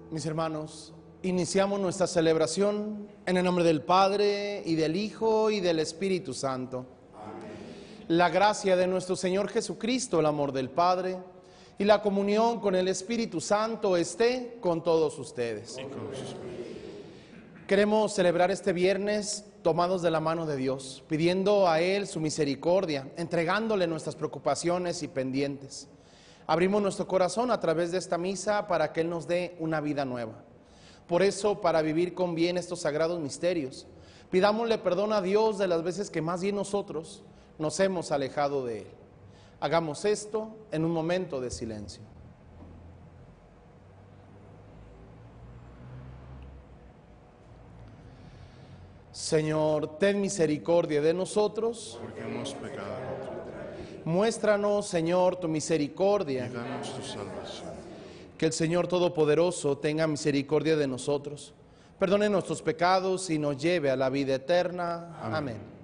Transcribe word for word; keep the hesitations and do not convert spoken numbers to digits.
Mis hermanos, iniciamos nuestra celebración en el nombre del Padre, y del Hijo, y del Espíritu Santo. Amén. La gracia de nuestro Señor Jesucristo, el amor del Padre, y la comunión con el Espíritu Santo esté con todos ustedes. Y con sus espíritus. Queremos celebrar este viernes tomados de la mano de Dios, pidiendo a Él su misericordia, entregándole nuestras preocupaciones y pendientes. Abrimos nuestro corazón a través de esta misa para que Él nos dé una vida nueva. Por eso, para vivir con bien estos sagrados misterios, pidámosle perdón a Dios de las veces que más bien nosotros nos hemos alejado de Él. Hagamos esto en un momento de silencio. Señor, ten misericordia de nosotros. Porque hemos pecado contra ti. Muéstranos, Señor, tu misericordia. Y danos tu salvación. Que el Señor Todopoderoso tenga misericordia de nosotros, perdone nuestros pecados y nos lleve a la vida eterna. Amén. Amén.